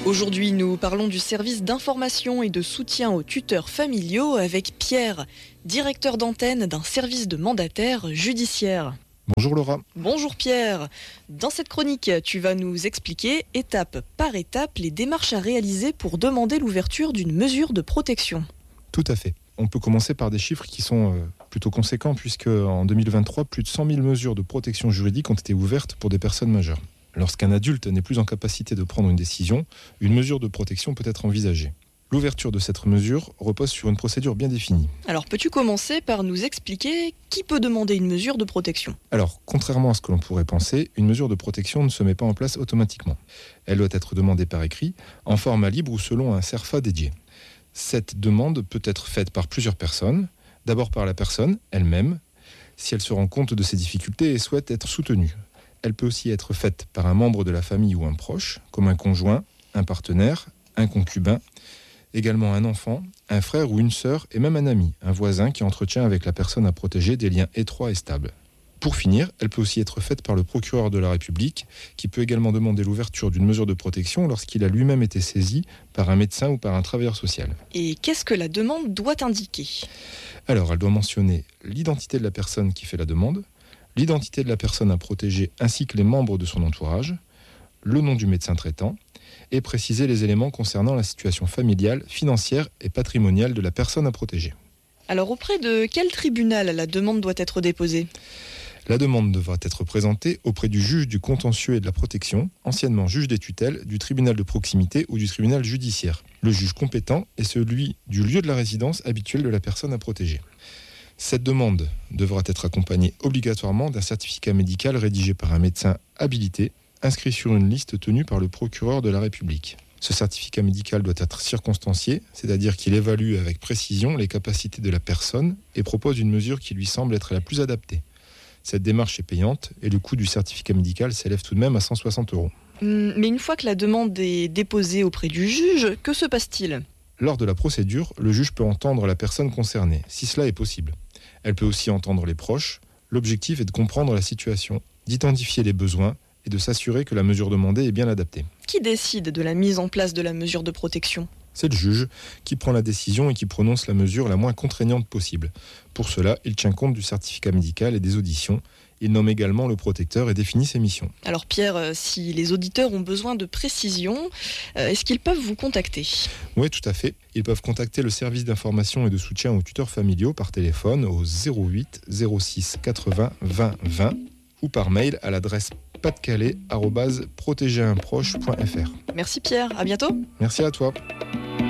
Aujourd'hui, nous parlons du service d'information et de soutien aux tuteurs familiaux avec Pierre, directeur d'antenne d'un service de mandataires judiciaires. Bonjour Laura. Bonjour Pierre. Dans cette chronique, tu vas nous expliquer étape par étape les démarches à réaliser pour demander l'ouverture d'une mesure de protection. Tout à fait. On peut commencer par des chiffres qui sont plutôt conséquents puisque en 2023, plus de 100 000 mesures de protection juridique ont été ouvertes pour des personnes majeures. Lorsqu'un adulte n'est plus en capacité de prendre une décision, une mesure de protection peut être envisagée. L'ouverture de cette mesure repose sur une procédure bien définie. Alors, peux-tu commencer par nous expliquer qui peut demander une mesure de protection ? Alors, contrairement à ce que l'on pourrait penser, une mesure de protection ne se met pas en place automatiquement. Elle doit être demandée par écrit, en format libre ou selon un CERFA dédié. Cette demande peut être faite par plusieurs personnes, d'abord par la personne elle-même, si elle se rend compte de ses difficultés et souhaite être soutenue. Elle peut aussi être faite par un membre de la famille ou un proche, comme un conjoint, un partenaire, un concubin, également un enfant, un frère ou une sœur et même un ami, un voisin qui entretient avec la personne à protéger des liens étroits et stables. Pour finir, elle peut aussi être faite par le procureur de la République, qui peut également demander l'ouverture d'une mesure de protection lorsqu'il a lui-même été saisi par un médecin ou par un travailleur social. Et qu'est-ce que la demande doit indiquer ? Alors, elle doit mentionner l'identité de la personne qui fait la demande, l'identité de la personne à protéger ainsi que les membres de son entourage, le nom du médecin traitant et préciser les éléments concernant la situation familiale, financière et patrimoniale de la personne à protéger. Alors auprès de quel tribunal la demande doit être déposée ? La demande devra être présentée auprès du juge du contentieux et de la protection, anciennement juge des tutelles, du tribunal de proximité ou du tribunal judiciaire. Le juge compétent est celui du lieu de la résidence habituelle de la personne à protéger. Cette demande devra être accompagnée obligatoirement d'un certificat médical rédigé par un médecin habilité, inscrit sur une liste tenue par le procureur de la République. Ce certificat médical doit être circonstancié, c'est-à-dire qu'il évalue avec précision les capacités de la personne et propose une mesure qui lui semble être la plus adaptée. Cette démarche est payante et le coût du certificat médical s'élève tout de même à 160 €. Mais une fois que la demande est déposée auprès du juge, que se passe-t-il ? Lors de la procédure, le juge peut entendre la personne concernée, si cela est possible. Elle peut aussi entendre les proches. L'objectif est de comprendre la situation, d'identifier les besoins et de s'assurer que la mesure demandée est bien adaptée. Qui décide de la mise en place de la mesure de protection ? C'est le juge qui prend la décision et qui prononce la mesure la moins contraignante possible. Pour cela, il tient compte du certificat médical et des auditions. Il nomme également le protecteur et définit ses missions. Alors Pierre, si les auditeurs ont besoin de précision, est-ce qu'ils peuvent vous contacter ? Oui, tout à fait. Ils peuvent contacter le service d'information et de soutien aux tuteurs familiaux par téléphone au 08 06 80 20 20 ou par mail à l'adresse pasdecalais@protégerunproche.fr. Merci Pierre, à bientôt. Merci à toi.